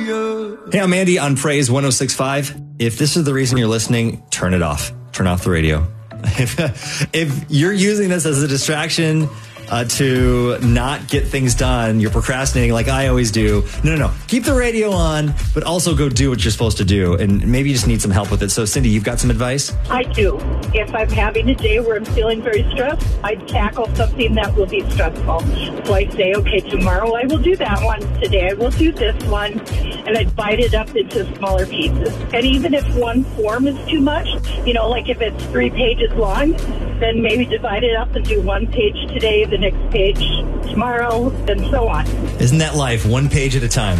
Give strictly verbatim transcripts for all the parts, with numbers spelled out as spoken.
Hey, I'm Andy on Praise one oh six point five. If this is the reason you're listening, turn it off. Turn off the radio. If, if you're using this as a distraction uh, to not get things done, you're procrastinating like I always do. No, no, no. Keep the radio on, but also go do what you're supposed to do. And maybe you just need some help with it. So, Cindy, you've got some advice? I do. If I'm having a day where I'm feeling very stressed, I tackle something that will be stressful. So I say, okay, tomorrow I will do that one. Today I will do this one. And I bite it up into smaller pieces. And even if one form is too much, you know, like if it's three pages long, then maybe divide it up and do one page today, the next page tomorrow, and so on. Isn't that life? One page at a time.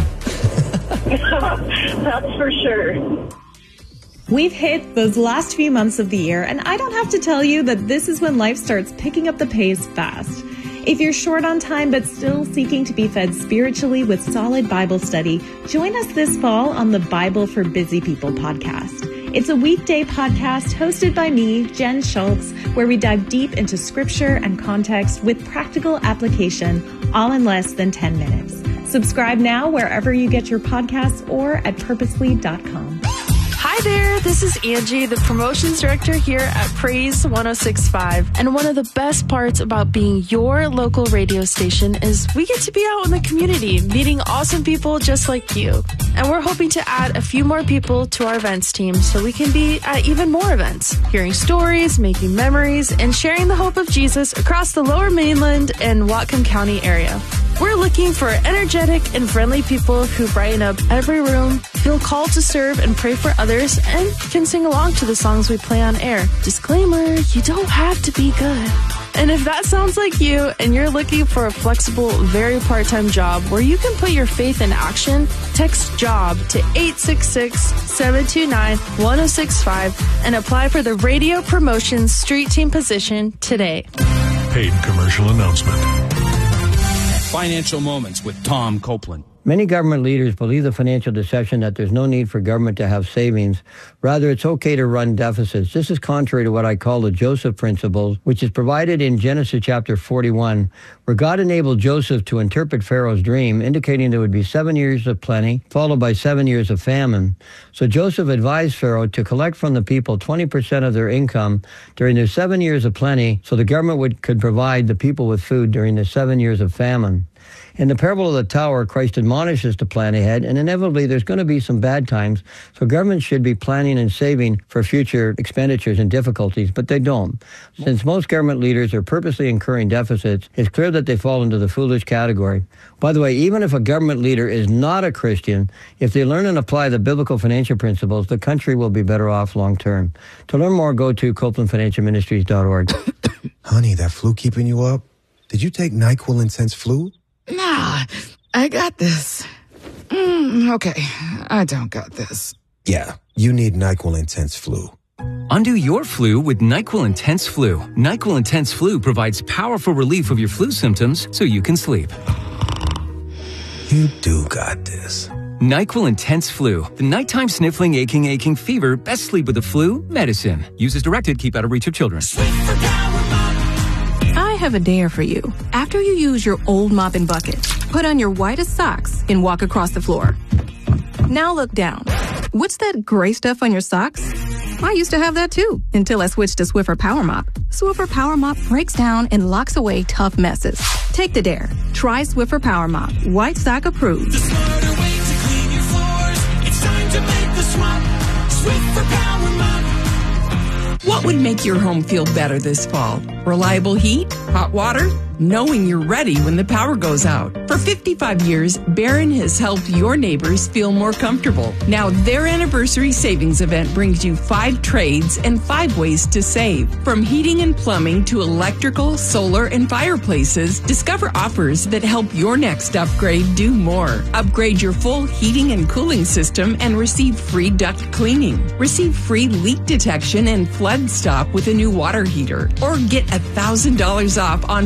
That's for sure. We've hit those last few months of the year, and I don't have to tell you that this is when life starts picking up the pace fast. If you're short on time but still seeking to be fed spiritually with solid Bible study, join us this fall on the Bible for Busy People podcast. It's a weekday podcast hosted by me, Jen Schultz, where we dive deep into scripture and context with practical application, all in less than ten minutes. Subscribe now wherever you get your podcasts or at purposely dot com. Hi there, this is Angie, the promotions director here at Praise one oh six point five. And one of the best parts about being your local radio station is we get to be out in the community, meeting awesome people just like you. And we're hoping to add a few more people to our events team so we can be at even more events, hearing stories, making memories, and sharing the hope of Jesus across the Lower Mainland and Whatcom County area. We're looking for energetic and friendly people who brighten up every room, feel called to serve and pray for others, and can sing along to the songs we play on air. Disclaimer, you don't have to be good. And if that sounds like you and you're looking for a flexible, very part-time job where you can put your faith in action, text JOB to eight six six, seven two nine, one oh six five and apply for the radio promotions street team position today. Paid commercial announcement. Financial Moments with Tom Copeland. Many government leaders believe the financial deception that there's no need for government to have savings. Rather, it's okay to run deficits. This is contrary to what I call the Joseph principle, which is provided in Genesis chapter forty-one, where God enabled Joseph to interpret Pharaoh's dream, indicating there would be seven years of plenty, followed by seven years of famine. So Joseph advised Pharaoh to collect from the people twenty percent of their income during their seven years of plenty, so the government would, could provide the people with food during the seven years of famine. In the parable of the tower, Christ admonishes to plan ahead, and inevitably there's going to be some bad times, so government should be planning and saving for future expenditures and difficulties, but they don't. Since most government leaders are purposely incurring deficits, it's clear that they fall into the foolish category. By the way, even if a government leader is not a Christian, if they learn and apply the biblical financial principles, the country will be better off long term. To learn more, go to Copeland Financial Ministries dot org. Honey, that flu keeping you up? Did you take NyQuil Intense Flu? Nah, I got this. Mm, okay, I don't got this. Yeah, you need NyQuil Intense Flu. Undo your flu with NyQuil Intense Flu. NyQuil Intense Flu provides powerful relief of your flu symptoms so you can sleep. You do got this. NyQuil Intense Flu. The nighttime sniffling, aching, aching fever. Best sleep with the flu medicine. Use as directed. Keep out of reach of children. I have a dare for you. After you use your old mop and bucket, put on your whitest socks and walk across the floor. Now look down. What's that gray stuff on your socks? I used to have that too, until I switched to Swiffer Power Mop. Swiffer Power Mop breaks down and locks away tough messes. Take the dare. Try Swiffer Power Mop. White sock approved. The smarter way to clean your floors. It's time to make the swap. Swiffer Power Mop. What would make your home feel better this fall? Reliable heat? Hot water? Knowing you're ready when the power goes out. For fifty-five years, Barron has helped your neighbors feel more comfortable. Now their anniversary savings event brings you five trades and five ways to save. From heating and plumbing to electrical, solar, and fireplaces, discover offers that help your next upgrade do more. Upgrade your full heating and cooling system and receive free duct cleaning. Receive free leak detection and flood stop with a new water heater. Or get one thousand dollars off on backup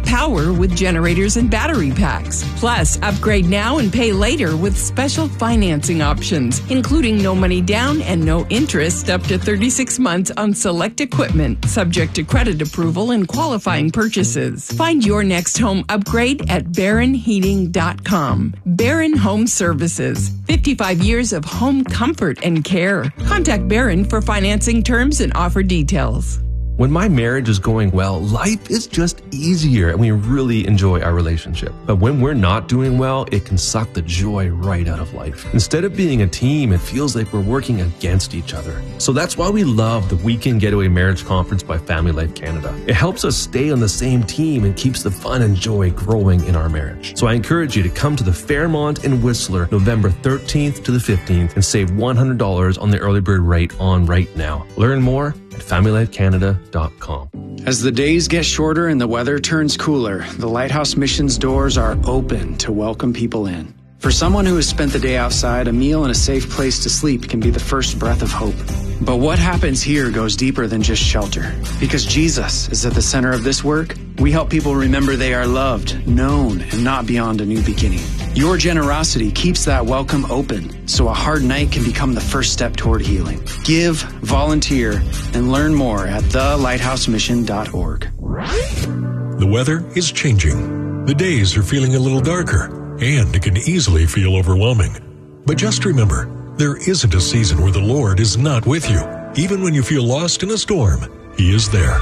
backup power with generators and battery packs. Plus, upgrade now and pay later with special financing options, including no money down and no interest up to thirty-six months on select equipment, subject to credit approval and qualifying purchases. Find your next home upgrade at Barron Heating dot com. Barron Home Services. fifty-five years of home comfort and care. Contact Barron for financing terms and offer details. When my marriage is going well, life is just easier and we really enjoy our relationship. But when we're not doing well, it can suck the joy right out of life. Instead of being a team, it feels like we're working against each other. So that's why we love the Weekend Getaway Marriage Conference by Family Life Canada. It helps us stay on the same team and keeps the fun and joy growing in our marriage. So I encourage you to come to the Fairmont in Whistler November thirteenth to the fifteenth and save one hundred dollars on the early bird rate on right now. Learn more at family life canada dot com. As the days get shorter and the weather turns cooler, the Lighthouse Mission's doors are open to welcome people in. For someone who has spent the day outside, a meal and a safe place to sleep can be the first breath of hope. But what happens here goes deeper than just shelter. Because Jesus is at the center of this work, we help people remember they are loved, known, and not beyond a new beginning. Your generosity keeps that welcome open, so a hard night can become the first step toward healing. Give, volunteer, and learn more at the lighthouse mission dot org. The weather is changing. The days are feeling a little darker, and it can easily feel overwhelming. But just remember, there isn't a season where the Lord is not with you. Even when you feel lost in a storm, He is there.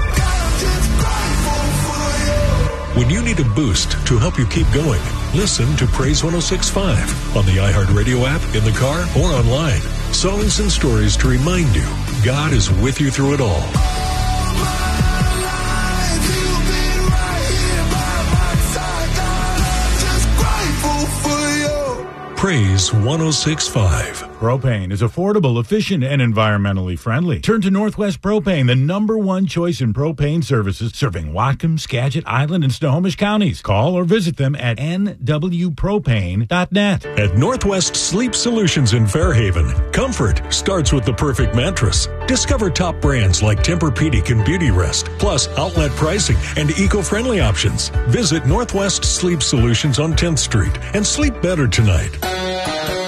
When you need a boost to help you keep going, listen to Praise one oh six point five on the iHeartRadio app, in the car, or online. Songs and stories to remind you God is with you through it all. Praise one oh six point five. Propane is affordable, efficient, and environmentally friendly. Turn to Northwest Propane, the number one choice in propane services, serving Whatcom, Skagit, Island, and Snohomish counties. Call or visit them at n w propane dot net. At Northwest Sleep Solutions in Fairhaven, comfort starts with the perfect mattress. Discover top brands like Tempur-Pedic and Beauty Rest, plus outlet pricing and eco-friendly options. Visit Northwest Sleep Solutions on tenth Street and sleep better tonight.